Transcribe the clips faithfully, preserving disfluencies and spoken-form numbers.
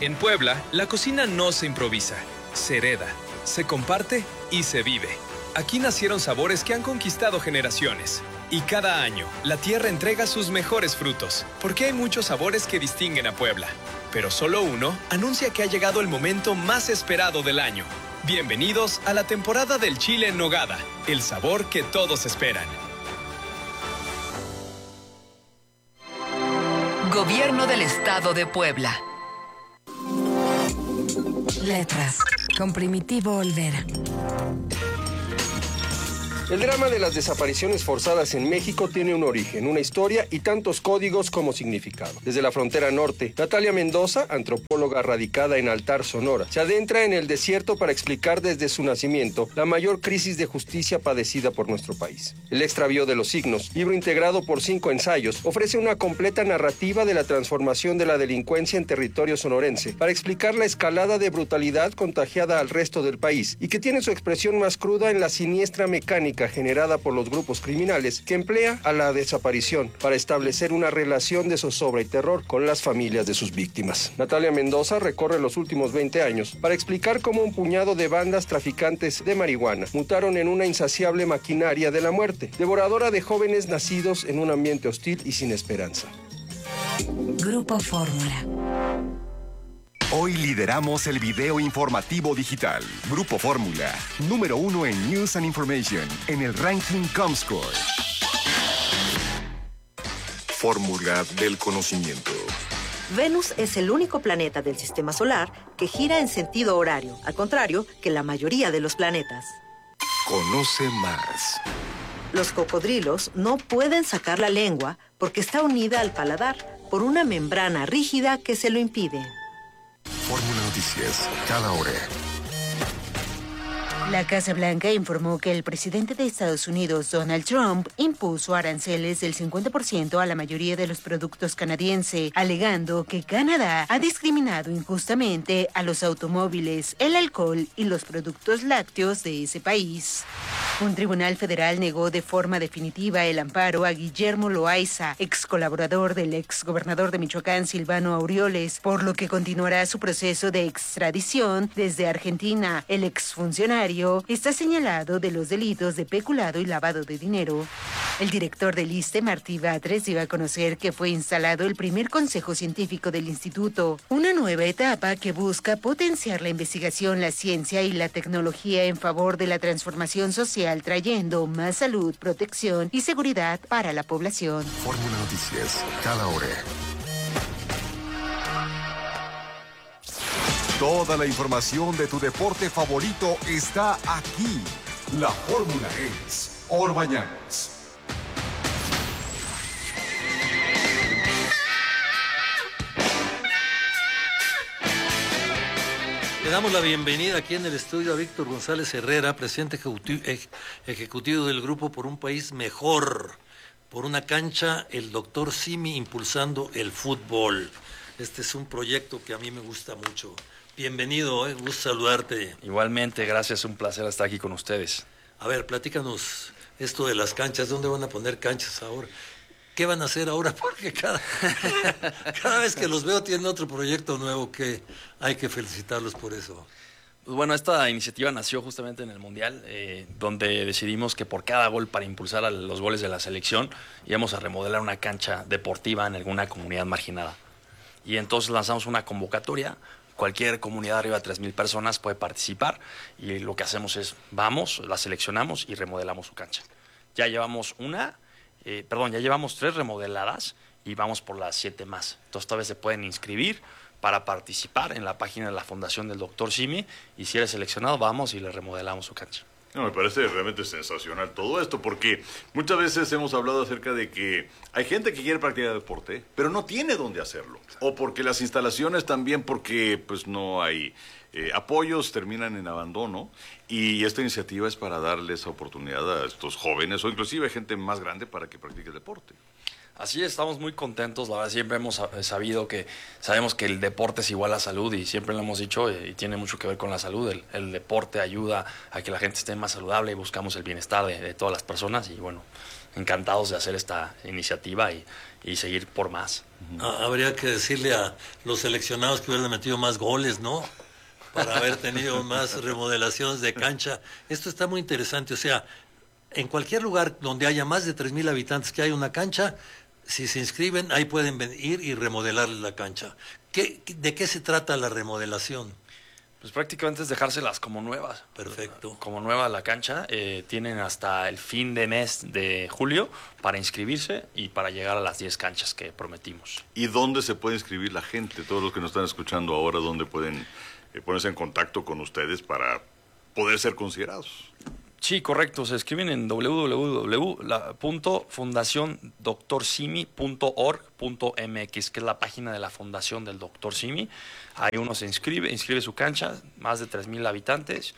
En Puebla, la cocina no se improvisa, se hereda, se comparte y se vive. Aquí nacieron sabores que han conquistado generaciones. Y cada año, la tierra entrega sus mejores frutos, porque hay muchos sabores que distinguen a Puebla. Pero solo uno anuncia que ha llegado el momento más esperado del año. Bienvenidos a la temporada del chile en nogada, el sabor que todos esperan. Gobierno del Estado de Puebla. Letras, con Primitivo Olvera. El drama de las desapariciones forzadas en México tiene un origen, una historia y tantos códigos como significado. Desde la frontera norte, Natalia Mendoza, antropóloga radicada en Altar, Sonora, se adentra en el desierto para explicar desde su nacimiento la mayor crisis de justicia padecida por nuestro país. El extravío de los signos, libro integrado por cinco ensayos, ofrece una completa narrativa de la transformación de la delincuencia en territorio sonorense para explicar la escalada de brutalidad contagiada al resto del país y que tiene su expresión más cruda en la siniestra mecánica generada por los grupos criminales que emplea a la desaparición para establecer una relación de zozobra y terror con las familias de sus víctimas. Natalia Mendoza recorre los últimos veinte años para explicar cómo un puñado de bandas traficantes de marihuana mutaron en una insaciable maquinaria de la muerte, devoradora de jóvenes nacidos en un ambiente hostil y sin esperanza. Grupo Fórmula. Hoy lideramos el video informativo digital. Grupo Fórmula, número uno en News and Information, en el ranking Comscore. Fórmula del conocimiento. Venus es el único planeta del sistema solar que gira en sentido horario, al contrario que la mayoría de los planetas. Conoce más. Los cocodrilos no pueden sacar la lengua porque está unida al paladar por una membrana rígida que se lo impide. Fórmula Noticias, cada hora. La Casa Blanca informó que el presidente de Estados Unidos, Donald Trump, impuso aranceles del cincuenta por ciento a la mayoría de los productos canadienses, alegando que Canadá ha discriminado injustamente a los automóviles, el alcohol y los productos lácteos de ese país. Un tribunal federal negó de forma definitiva el amparo a Guillermo Loaiza, ex colaborador del ex gobernador de Michoacán, Silvano Aureoles, por lo que continuará su proceso de extradición desde Argentina. El exfuncionario está señalado de los delitos de peculado y lavado de dinero. El director del ISSSTE, Martí Batres, dio a conocer que fue instalado el primer consejo científico del instituto, una nueva etapa que busca potenciar la investigación, la ciencia y la tecnología en favor de la transformación social, trayendo más salud, protección y seguridad para la población. Fórmula Noticias, cada hora. Toda la información de tu deporte favorito está aquí. La fórmula es Orbañanos. Le damos la bienvenida aquí en el estudio a Víctor González Herrera, presidente ejecutivo del Grupo por un País Mejor. Por una cancha, el doctor Simi impulsando el fútbol. Este es un proyecto que a mí me gusta mucho. Bienvenido, eh, gusto saludarte. Igualmente, gracias, un placer estar aquí con ustedes. A ver, platícanos esto de las canchas, ¿dónde van a poner canchas ahora? ¿Qué van a hacer ahora? Porque cada, cada vez que los veo tienen otro proyecto nuevo que hay que felicitarlos por eso. Pues bueno, esta iniciativa nació justamente en el Mundial, eh, donde decidimos que por cada gol, para impulsar a los goles de la selección, íbamos a remodelar una cancha deportiva en alguna comunidad marginada. Y entonces lanzamos una convocatoria. Cualquier comunidad arriba de tres mil personas puede participar y lo que hacemos es, vamos, la seleccionamos y remodelamos su cancha. Ya llevamos una, eh, perdón, ya llevamos tres remodeladas y vamos por las siete más. Entonces todavía se pueden inscribir para participar en la página de la Fundación del doctor Simi y si eres seleccionado, vamos y le remodelamos su cancha. No, me parece realmente sensacional todo esto, porque muchas veces hemos hablado acerca de que hay gente que quiere practicar deporte, pero no tiene dónde hacerlo. O porque las instalaciones también, porque pues no hay eh, apoyos, terminan en abandono. Y esta iniciativa es para darle esa oportunidad a estos jóvenes, o inclusive a gente más grande, para que practique el deporte. Así es, estamos muy contentos, la verdad siempre hemos sabido que, sabemos que el deporte es igual a salud y siempre lo hemos dicho y tiene mucho que ver con la salud, el, el deporte ayuda a que la gente esté más saludable y buscamos el bienestar de, de todas las personas y bueno, encantados de hacer esta iniciativa y, y seguir por más. Ah, habría que decirle a los seleccionados que hubieran metido más goles, ¿no? Para haber tenido más remodelaciones de cancha. Esto está muy interesante, o sea, en cualquier lugar donde haya más de tres mil habitantes que haya una cancha, si se inscriben, ahí pueden venir y remodelar la cancha. ¿Qué, ¿De qué se trata la remodelación? Pues prácticamente es dejárselas como nuevas. Perfecto. Como nueva la cancha. Eh, tienen hasta el fin de mes de julio para inscribirse y para llegar a las diez canchas que prometimos. ¿Y dónde se puede inscribir la gente? Todos los que nos están escuchando ahora, ¿dónde pueden eh, ponerse en contacto con ustedes para poder ser considerados? Sí, correcto. Se escriben en doble u doble u doble u punto fundación doctor simi punto org punto m x, que es la página de la fundación del doctor Simi. Ahí uno se inscribe, inscribe su cancha, más de tres mil habitantes,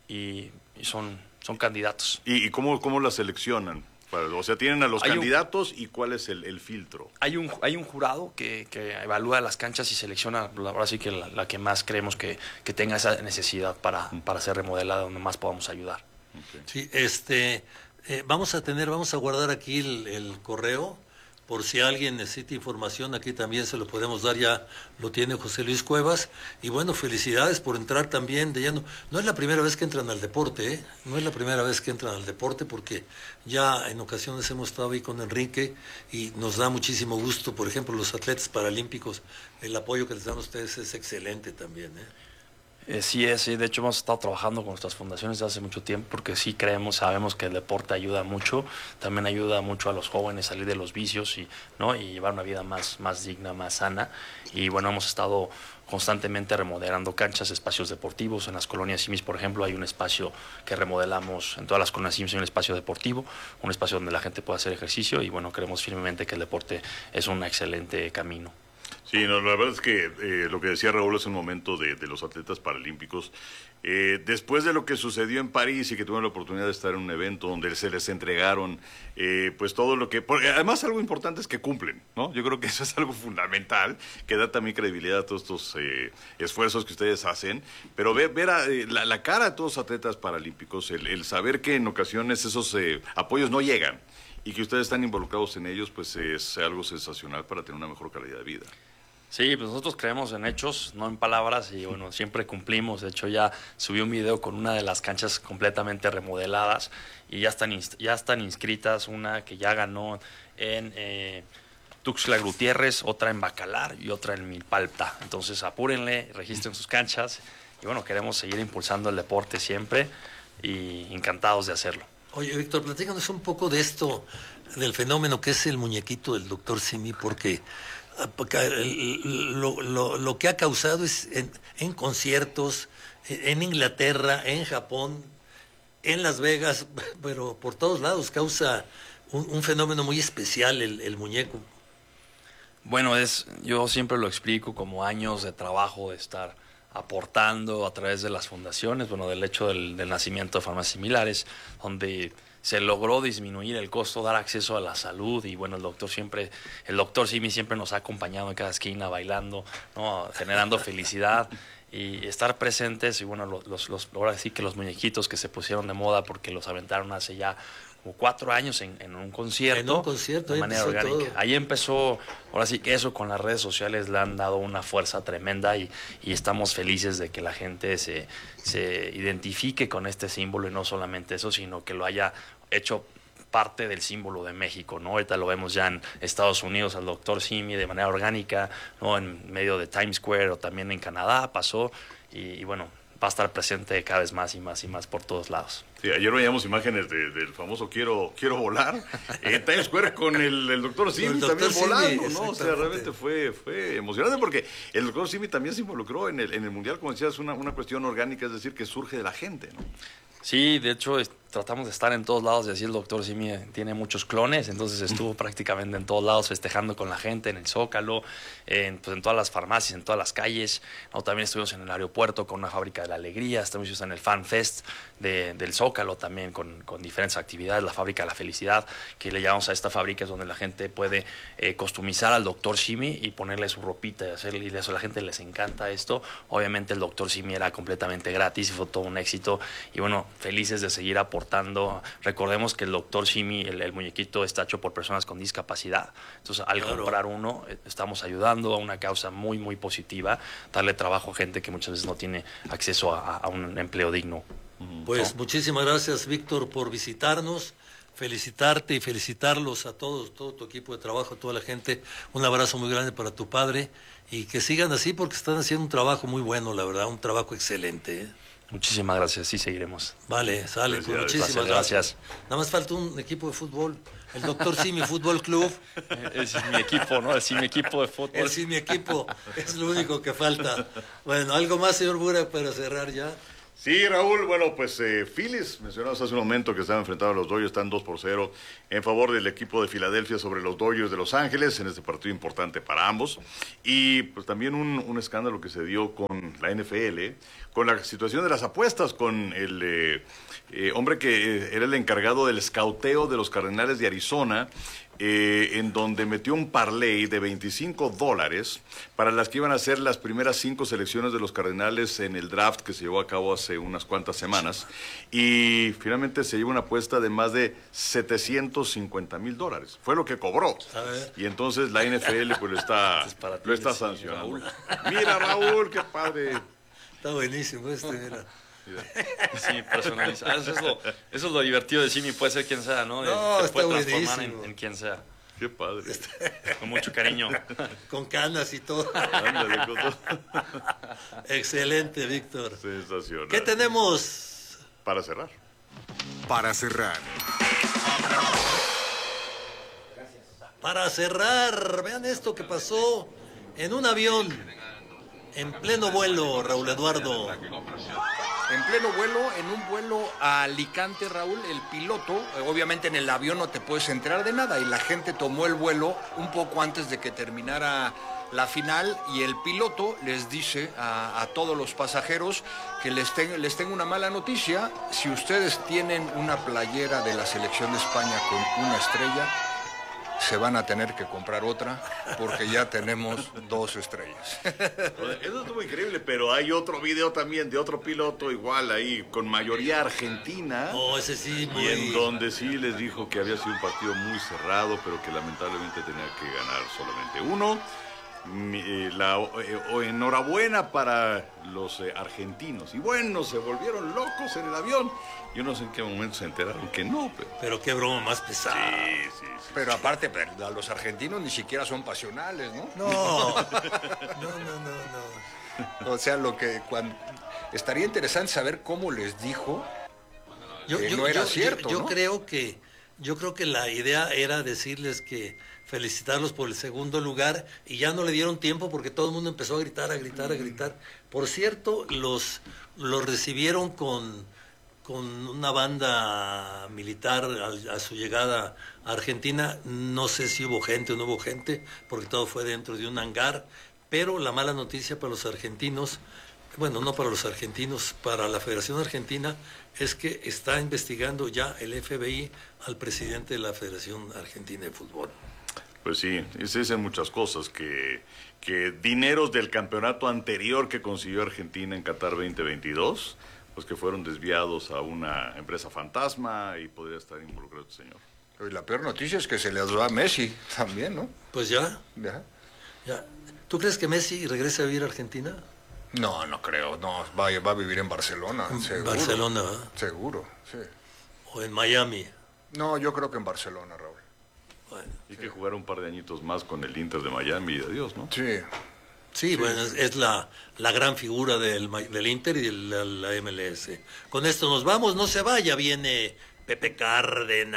y, y son, son candidatos. ¿Y, y cómo, cómo la seleccionan? Para, o sea, tienen a los hay candidatos un, y cuál es el, el filtro. Hay un, hay un jurado que, que evalúa las canchas y selecciona, ahora sí que la, la que más creemos que, que tenga esa necesidad para, para ser remodelada, donde más podamos ayudar. Okay. Sí, este, eh, vamos a tener, vamos a guardar aquí el, el correo, por si alguien necesita información, aquí también se lo podemos dar, ya lo tiene José Luis Cuevas. Y bueno, felicidades por entrar también de lleno. No es la primera vez que entran al deporte, ¿eh? No es la primera vez que entran al deporte, porque ya en ocasiones hemos estado ahí con Enrique y nos da muchísimo gusto. Por ejemplo, los atletas paralímpicos, el apoyo que les dan a ustedes es excelente también, ¿eh? Eh, sí, es, sí, de hecho hemos estado trabajando con nuestras fundaciones desde hace mucho tiempo, porque sí creemos, sabemos que el deporte ayuda mucho, también ayuda mucho a los jóvenes a salir de los vicios y, ¿no? y llevar una vida más, más digna, más sana. Y bueno, hemos estado constantemente remodelando canchas, espacios deportivos. En las colonias Simis, por ejemplo, hay un espacio que remodelamos, en todas las colonias Simis hay un espacio deportivo, un espacio donde la gente pueda hacer ejercicio, y bueno, creemos firmemente que el deporte es un excelente camino. Sí, no, la verdad es que eh, lo que decía Raúl hace un momento de, de los atletas paralímpicos, eh, después de lo que sucedió en París y que tuvieron la oportunidad de estar en un evento donde se les entregaron eh, pues todo lo que... Porque además algo importante es que cumplen, ¿no? Yo creo que eso es algo fundamental, que da también credibilidad a todos estos eh, esfuerzos que ustedes hacen, pero ver, ver a, eh, la, la cara de todos los atletas paralímpicos, el, el saber que en ocasiones esos eh, apoyos no llegan y que ustedes están involucrados en ellos, pues es algo sensacional para tener una mejor calidad de vida. Sí, pues nosotros creemos en hechos, no en palabras, y bueno, siempre cumplimos. De hecho, ya subí un video con una de las canchas completamente remodeladas y ya están, ya están inscritas, una que ya ganó en eh, Tuxtla Gutiérrez, otra en Bacalar y otra en Milpalta. Entonces apúrenle, registren sus canchas y bueno, queremos seguir impulsando el deporte siempre y encantados de hacerlo. Oye, Víctor, platícanos un poco de esto, del fenómeno que es el muñequito del doctor Simi, porque Lo, lo, lo que ha causado es en, en conciertos, en Inglaterra, en Japón, en Las Vegas, pero por todos lados causa un, un fenómeno muy especial el, el muñeco. Bueno, es, yo siempre lo explico como años de trabajo, de estar aportando a través de las fundaciones, bueno, del hecho del, del nacimiento de farmacias similares, donde se logró disminuir el costo, dar acceso a la salud, y bueno, el doctor siempre, el doctor Simi siempre nos ha acompañado en cada esquina bailando, ¿no? Generando felicidad y estar presentes. Y bueno, los, los, ahora sí que los muñequitos que se pusieron de moda porque los aventaron hace ya como cuatro años en, en un concierto, en un concierto de manera orgánica. Todo. Ahí empezó, ahora sí que eso con las redes sociales le han dado una fuerza tremenda, y, y estamos felices de que la gente se, se identifique con este símbolo, y no solamente eso, sino que lo haya hecho parte del símbolo de México, ¿no? Ahorita lo vemos ya en Estados Unidos al doctor Simi de manera orgánica, ¿no? En medio de Times Square, o también en Canadá pasó, y, y bueno, va a estar presente cada vez más y más y más por todos lados. Sí, ayer veíamos imágenes de, del famoso Quiero quiero volar en Times Square con el, el doctor Simi también Simi, volando, ¿no? O sea, realmente fue, fue emocionante, porque el doctor Simi también se involucró en el, en el Mundial, como decías, una, una cuestión orgánica, es decir, que surge de la gente, ¿no? Sí, de hecho es, tratamos de estar en todos lados, y así el doctor Simi tiene muchos clones, entonces estuvo prácticamente en todos lados festejando con la gente, en el Zócalo, en, pues en todas las farmacias, en todas las calles, ¿no? También estuvimos en el aeropuerto con una fábrica de la alegría, estuvimos en el Fan Fest de, del Zócalo. Zócalo también con, con diferentes actividades, la fábrica de la felicidad, que le llamamos a esta fábrica, es donde la gente puede eh, customizar al doctor Simi y ponerle su ropita y hacerle, y eso a la gente les encanta esto. Obviamente el doctor Simi era completamente gratis y fue todo un éxito, y bueno, felices de seguir aportando. Recordemos que el doctor Simi, el, el muñequito, está hecho por personas con discapacidad, entonces al claro. comprar uno, estamos ayudando a una causa muy muy positiva, darle trabajo a gente que muchas veces no tiene acceso a, a un empleo digno. Pues muchísimas gracias, Víctor, por visitarnos, felicitarte y felicitarlos a todos, todo tu equipo de trabajo, a toda la gente. Un abrazo muy grande para tu padre y que sigan así porque están haciendo un trabajo muy bueno, la verdad, un trabajo excelente, ¿eh? Muchísimas gracias, sí seguiremos. Vale, sale, pues muchísimas gracias. gracias. Nada más falta un equipo de fútbol, el doctor Simi Fútbol Club. Ese es mi equipo, ¿no? El Simi equipo de fútbol. El Simi equipo, es lo único que falta. Bueno, ¿algo más, señor Bura, para cerrar ya? Sí, Raúl, bueno, pues eh, Phillies, mencionamos hace un momento que estaban enfrentando a los Dodgers, están dos por cero en favor del equipo de Filadelfia sobre los Dodgers de Los Ángeles, en este partido importante para ambos. Y pues también un, un escándalo que se dio con la N F L, con la situación de las apuestas, con el eh, eh, hombre que eh, era el encargado del escauteo de los Cardenales de Arizona, Eh, en donde metió un parlay de veinticinco dólares para las que iban a ser las primeras cinco selecciones de los Cardenales en el draft que se llevó a cabo hace unas cuantas semanas, y finalmente se llevó una apuesta de más de setecientos cincuenta mil dólares. Fue lo que cobró. Y entonces la N F L pues lo está, lo está sancionando. Mira, Raúl, qué padre. Está buenísimo este, mira. Sí, personalizado. Eso es, lo, eso es lo divertido de Simi, puede ser quien sea, ¿no? No, se está puede transformar en, buenísimo. en quien sea. Qué padre. Con mucho cariño. Con canas y todo. Ándale, con todo. Excelente, Víctor. Sensacional. ¿Qué tenemos? Para cerrar. Para cerrar. Para cerrar, vean esto que pasó en un avión, en pleno vuelo, Raúl Eduardo. En pleno vuelo, en un vuelo a Alicante, Raúl, el piloto, eh, obviamente en el avión no te puedes enterar de nada, y la gente tomó el vuelo un poco antes de que terminara la final, y el piloto les dice a, a todos los pasajeros que les, ten, les tengo una mala noticia: si ustedes tienen una playera de la selección de España con una estrella, se van a tener que comprar otra porque ya tenemos dos estrellas. Eso estuvo increíble, pero hay otro video también de otro piloto igual ahí, con mayoría argentina. Oh, ese sí, muy... Y en donde sí les dijo que había sido un partido muy cerrado, pero que lamentablemente tenía que ganar solamente uno. La, eh, enhorabuena para los eh, argentinos. Y bueno, se volvieron locos en el avión. Yo no sé en qué momento se enteraron que no. Pero, pero qué broma más pesada. Sí, sí, sí. Pero aparte, pero los argentinos ni siquiera son pasionales, ¿no? No, no, no, no, no. O sea, lo que cuando estaría interesante saber cómo les dijo yo, que yo, no era yo, cierto, yo, yo ¿no? creo que yo creo que la idea era decirles que felicitarlos por el segundo lugar, y ya no le dieron tiempo porque todo el mundo empezó a gritar, a gritar, a gritar. Por cierto, los, los recibieron con, con una banda militar a, a su llegada a Argentina. No sé si hubo gente o no hubo gente, porque todo fue dentro de un hangar, pero la mala noticia para los argentinos, bueno, no para los argentinos, para la Federación Argentina, es que está investigando ya el F B I al presidente de la Federación Argentina de Fútbol. Pues sí, se dicen muchas cosas, que, que dineros del campeonato anterior que consiguió Argentina en Qatar veinte veintidós, pues que fueron desviados a una empresa fantasma y podría estar involucrado este señor. Y la peor noticia es que se le da a Messi también, ¿no? Pues ya. Ya. ya. ¿Tú crees que Messi regrese a vivir a Argentina? No, no creo. No, va, va a vivir en Barcelona, en seguro. Barcelona, ¿verdad? Seguro, sí. O en Miami. No, yo creo que en Barcelona, Raúl. Bueno, y sí. que jugar un par de añitos más con el Inter de Miami y adiós, ¿no? Sí. Sí, sí. Bueno, es, es la, la gran figura del, del Inter y de la, la M L S. Con esto nos vamos, no se vaya, viene Pepe Cárdenas.